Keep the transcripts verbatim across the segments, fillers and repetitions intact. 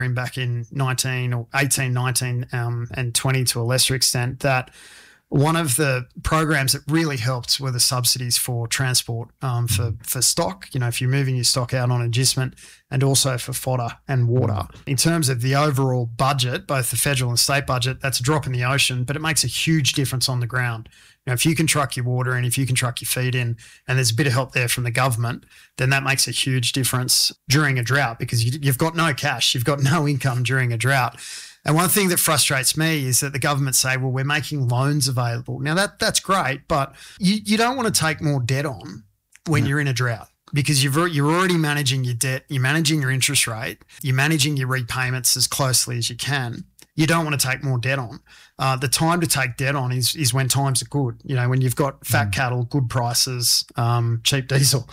in back in nineteen or eighteen, nineteen, um, and twenty to a lesser extent, that one of the programs that really helped were the subsidies for transport, um, for, for stock, you know, if you're moving your stock out on agistment, and also for fodder and water. In terms of the overall budget, both the federal and state budget, that's a drop in the ocean, but it makes a huge difference on the ground. You know, if you can truck your water in, if you can truck your feed in, and there's a bit of help there from the government, then that makes a huge difference during a drought, because you, you've got no cash, you've got no income during a drought. And one thing that frustrates me is that the government say, well, we're making loans available. Now, that that's great, but you, you don't want to take more debt on when yeah. you're in a drought, because you've, you're already managing your debt, you're managing your interest rate, you're managing your repayments as closely as you can. You don't want to take more debt on. Uh, the time to take debt on is is when times are good, you know, when you've got fat mm. cattle, good prices, um, cheap diesel.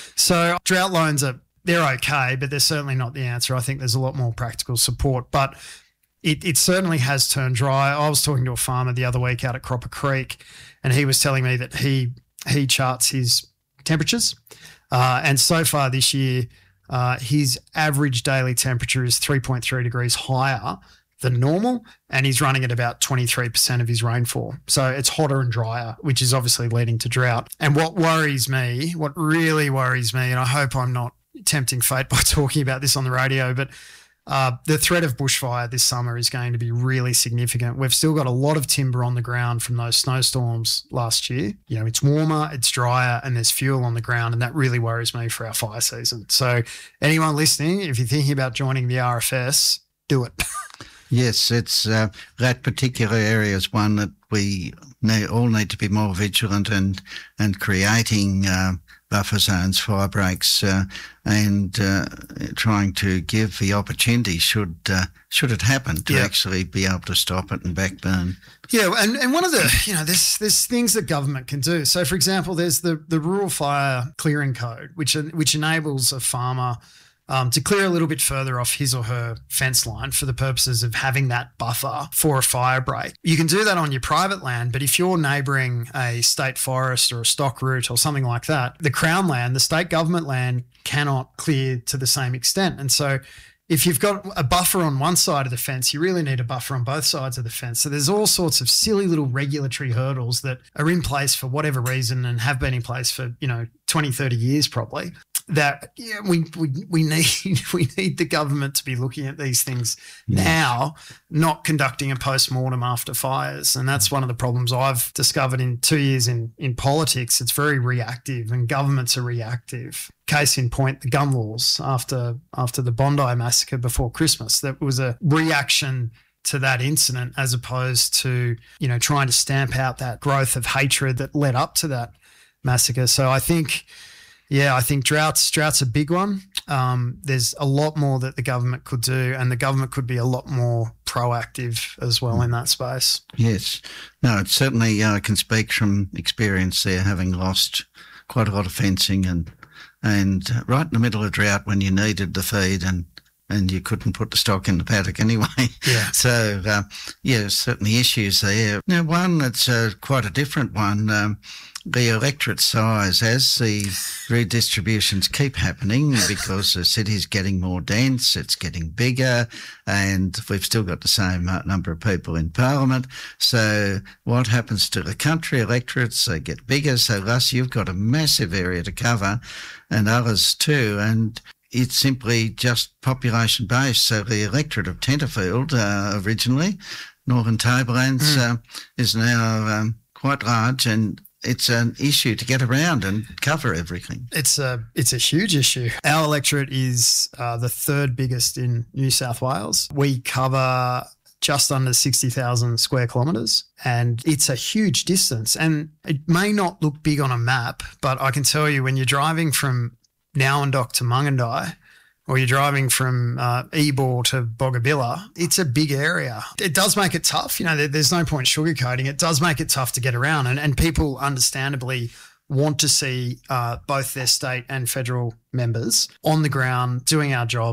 So drought loans, are they're okay, but they're certainly not the answer. I think there's a lot more practical support. But It, it certainly has turned dry. I was talking to a farmer the other week out at Cropper Creek, and he was telling me that he he charts his temperatures. Uh, and so far this year, uh, his average daily temperature is three point three degrees higher than normal, and he's running at about twenty-three percent of his rainfall. So it's hotter and drier, which is obviously leading to drought. And what worries me, what really worries me, and I hope I'm not tempting fate by talking about this on the radio, but Uh, the threat of bushfire this summer is going to be really significant. We've still got a lot of timber on the ground from those snowstorms last year. You know, it's warmer, it's drier, and there's fuel on the ground, and that really worries me for our fire season. So anyone listening, if you're thinking about joining the R F S, do it. Yes, it's uh, that particular area is one that we need, all need to be more vigilant and, and creating uh, buffer zones, fire breaks, uh, and uh, trying to give the opportunity should uh, should it happen to yeah. actually be able to stop it and backburn. Yeah, and, and one of the, you know, there's there's things that government can do. So, for example, there's the the Rural Fire Clearing Code, which which enables a farmer Um, to clear a little bit further off his or her fence line for the purposes of having that buffer for a fire break. You can do that on your private land, but if you're neighbouring a state forest or a stock route or something like that, the Crown land, the state government land, cannot clear to the same extent. And so if you've got a buffer on one side of the fence, you really need a buffer on both sides of the fence. So there's all sorts of silly little regulatory hurdles that are in place for whatever reason and have been in place for, you know, twenty, thirty years probably, that yeah, we, we we need we need the government to be looking at these things yes. now, not conducting a post-mortem after fires. And that's one of the problems I've discovered in two years in, in politics. It's very reactive, and governments are reactive. Case in point, the gun laws after after the Bondi massacre before Christmas. That was a reaction to that incident, as opposed to, you know, trying to stamp out that growth of hatred that led up to that massacre. So I think, yeah, I think droughts, droughts a big one. Um, there's a lot more that the government could do, and the government could be a lot more proactive as well in that space. Yes. No, it certainly uh, can speak from experience there, having lost quite a lot of fencing and and right in the middle of drought when you needed the feed and, and you couldn't put the stock in the paddock anyway. Yeah. So, uh, yeah, certainly issues there. Now, one that's uh, quite a different one, um, the electorate size, as the redistributions keep happening because the city's getting more dense, it's getting bigger, and we've still got the same number of people in Parliament. So what happens to the country electorates? They get bigger. So, Russ, you've got a massive area to cover, and others too. And it's simply just population based. So the electorate of Tenterfield uh, originally, Northern Tablelands, mm. uh, is now um, quite large, and it's an issue to get around and cover everything. It's a it's a huge issue. Our electorate is uh, the third biggest in New South Wales. We cover just under sixty thousand square kilometres, and it's a huge distance. And it may not look big on a map, but I can tell you, when you're driving from Nowandock to Mungandai, or you're driving from uh, Ebor to Bogabilla, it's a big area. It does make it tough. You know, there, there's no point sugarcoating. It does make it tough to get around, and, and people understandably want to see uh, both their state and federal members on the ground doing our jobs,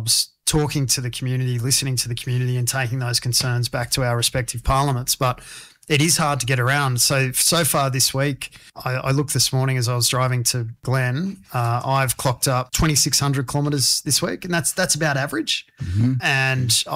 talking to the community, listening to the community and taking those concerns back to our respective parliaments. But it is hard to get around. So, so far this week, I, I looked this morning as I was driving to Glen, uh, I've clocked up twenty-six hundred kilometres this week, and that's that's about average. Mm-hmm. And